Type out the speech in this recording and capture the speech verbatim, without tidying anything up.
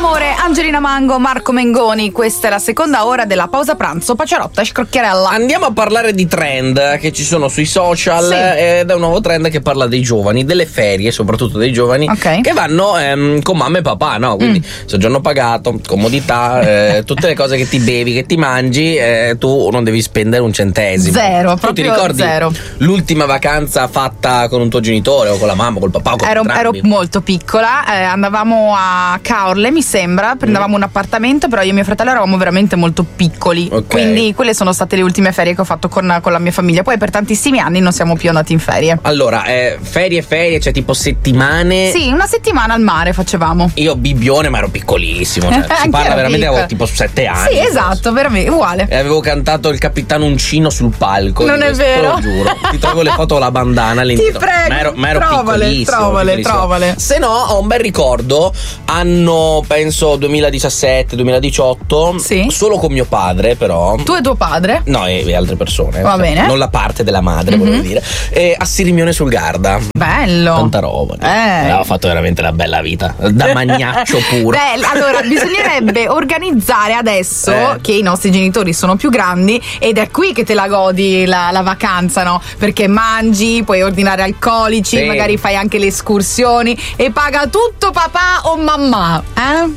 Amore, Angelina Mango, Marco Mengoni. Questa è la seconda ora della pausa pranzo. Pacerotta e scrocchiarella. Andiamo a parlare di trend che ci sono sui social, sì. Ed è un nuovo trend che parla dei giovani, delle ferie, soprattutto dei giovani, okay. che vanno ehm, con mamma e papà, no? Quindi mm. soggiorno pagato, comodità, eh, tutte le cose che ti bevi, che ti mangi, eh, tu non devi spendere un centesimo. Zero, tu proprio ti ricordi zero. L'ultima vacanza fatta con un tuo genitore o con la mamma, col papà o con ero, ero entrambi? molto piccola, eh, andavamo a Caorle, mi sembra, prendevamo mm. un appartamento, però io e mio fratello eravamo veramente molto piccoli, okay. quindi quelle sono state le ultime ferie che ho fatto con, con la mia famiglia. Poi per tantissimi anni non siamo più andati in ferie. Allora, eh, ferie ferie, cioè tipo settimane? Sì, una settimana al mare facevamo. Io bibbione, ma ero piccolissimo, cioè, si parla veramente, avevo tipo sette anni. Sì, esatto, veramente, uguale. E avevo cantato il Capitano Uncino sul palco. Non è vero? Te lo giuro. Ti trovo le foto con la bandana all'interno. Ti prego, ma ero, ma ero trovale, piccolissimo, trovale, piccolissimo. trovale. Se no, ho un bel ricordo, anno penso duemiladiciassette duemiladiciotto, sì. Solo con mio padre però. Tu e tuo padre? No, e, e altre persone. Va cioè, bene. Non la parte della madre, mm-hmm. volevo dire. E a Sirmione sul Garda. Bello. Tanta roba. Eh. Aveva fatto veramente una bella vita. Da magnaccio puro. Beh, allora bisognerebbe organizzare adesso eh. che i nostri genitori sono più grandi ed è qui che te la godi la, la vacanza, no? Perché mangi, puoi ordinare alcolici, sì. magari fai anche le escursioni e paga tutto papà o mamma, eh?